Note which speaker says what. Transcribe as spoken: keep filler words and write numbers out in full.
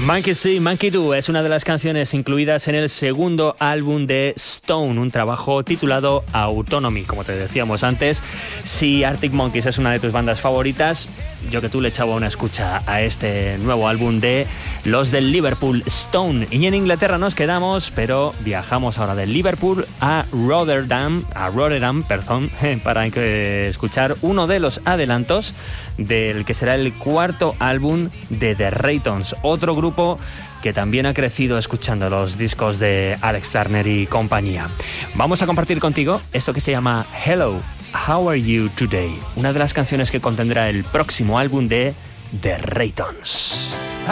Speaker 1: Monkey See, Monkey Do es una de las canciones incluidas en el segundo álbum de Stone, un trabajo titulado Autonomy. Como te decíamos antes, si Arctic Monkeys es una de tus bandas favoritas, yo que tú le echaba una escucha a este nuevo álbum de los del Liverpool, Stone. Y en Inglaterra nos quedamos, pero viajamos ahora de Liverpool a Rotterdam, a Rotterdam, perdón, para escuchar uno de los adelantos del que será el cuarto álbum de The Raytons, otro grupo que también ha crecido escuchando los discos de Alex Turner y compañía. Vamos a compartir contigo esto que se llama Hello, How Are You Today, una de las canciones que contendrá el próximo álbum de The Raytons.